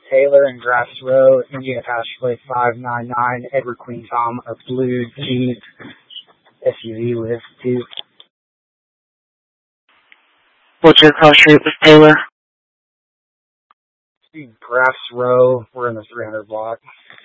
Taylor in Grass Row, India hash plate 599, Edward Queen Tom, a blue Jeep SUV with 2. What's your cross rate with Taylor? Grass Row, we're in the 300 block.